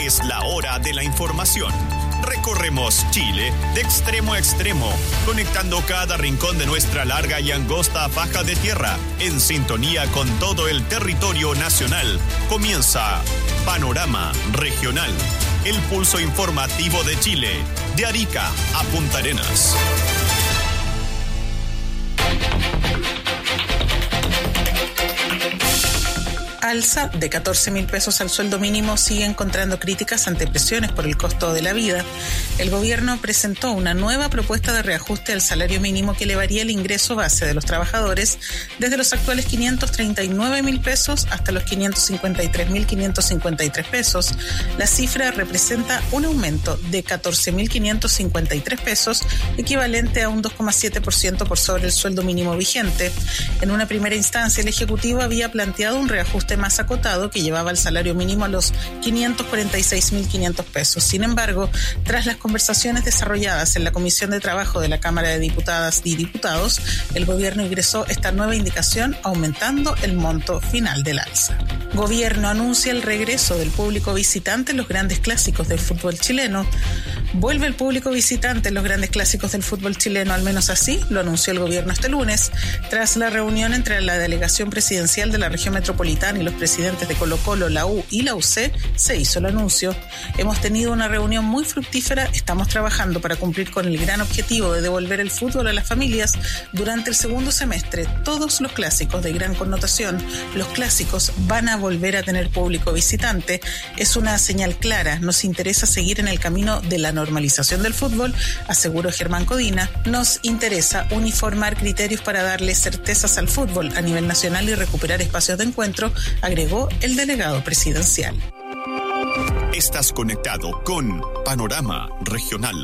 Es la hora de la información. Recorremos Chile de extremo a extremo, conectando cada rincón de nuestra larga y angosta faja de tierra, en sintonía con todo el territorio nacional. Comienza Panorama Regional, el pulso informativo de Chile, de Arica a Punta Arenas. Alza de 14.000 pesos al sueldo mínimo sigue encontrando críticas ante presiones por el costo de la vida. El gobierno presentó una nueva propuesta de reajuste al salario mínimo que elevaría el ingreso base de los trabajadores desde los actuales 539.000 pesos hasta los 553.553 pesos. La cifra representa un aumento de 14.553 pesos, equivalente a un 2,7% por sobre el sueldo mínimo vigente. En una primera instancia, el Ejecutivo había planteado un reajuste más acotado que llevaba el salario mínimo a los 546.500 pesos. Sin embargo, tras las conversaciones desarrolladas en la Comisión de Trabajo de la Cámara de Diputadas y Diputados, el gobierno ingresó esta nueva indicación aumentando el monto final del alza. Gobierno anuncia el regreso del público visitante en los grandes clásicos del fútbol chileno. Vuelve el público visitante en los grandes clásicos del fútbol chileno, al menos así lo anunció el gobierno este lunes, tras la reunión entre la delegación presidencial de la región metropolitana y los presidentes de Colo-Colo, la U y la UC, se hizo el anuncio. Hemos tenido una reunión muy fructífera, estamos trabajando para cumplir con el gran objetivo de devolver el fútbol a las familias durante el segundo semestre. Todos los clásicos de gran connotación, los clásicos van a volver a tener público visitante. Es una señal clara, nos interesa seguir en el camino de la normalización del fútbol, aseguró Germán Codina. Nos interesa uniformar criterios para darle certezas al fútbol a nivel nacional y recuperar espacios de encuentro, agregó el delegado presidencial. Estás conectado con Panorama Regional.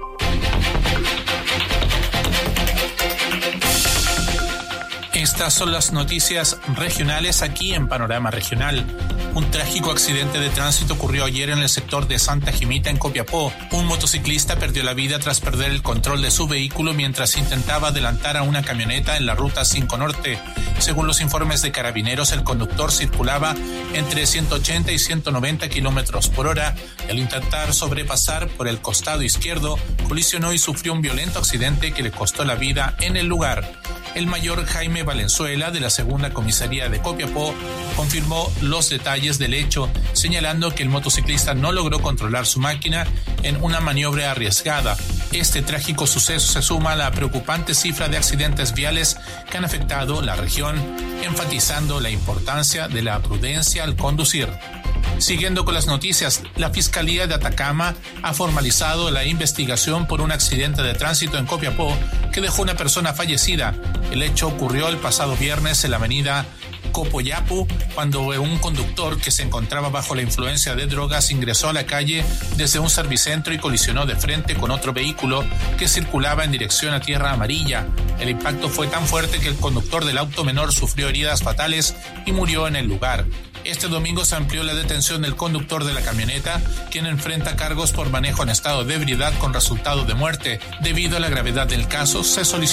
Estas son las noticias regionales aquí en Panorama Regional. Un trágico accidente de tránsito ocurrió ayer en el sector de Santa Jimita, en Copiapó. Un motociclista perdió la vida tras perder el control de su vehículo mientras intentaba adelantar a una camioneta en la ruta 5 Norte. Según los informes de Carabineros, el conductor circulaba entre 180 y 190 kilómetros por hora. Al intentar sobrepasar por el costado izquierdo, colisionó y sufrió un violento accidente que le costó la vida en el lugar. El mayor Jaime Valenzuela, de la segunda comisaría de Copiapó, confirmó los detalles del hecho, señalando que el motociclista no logró controlar su máquina en una maniobra arriesgada. Este trágico suceso se suma a la preocupante cifra de accidentes viales que han afectado la región, enfatizando la importancia de la prudencia al conducir. Siguiendo con las noticias, la Fiscalía de Atacama ha formalizado la investigación por un accidente de tránsito en Copiapó que dejó una persona fallecida. El hecho ocurrió el pasado viernes en la avenida Copoyapu, cuando un conductor que se encontraba bajo la influencia de drogas ingresó a la calle desde un servicentro y colisionó de frente con otro vehículo que circulaba en dirección a Tierra Amarilla. El impacto fue tan fuerte que el conductor del auto menor sufrió heridas fatales y murió en el lugar. Este domingo se amplió la detención del conductor de la camioneta, quien enfrenta cargos por manejo en estado de ebriedad con resultado de muerte. Debido a la gravedad del caso, se solicitó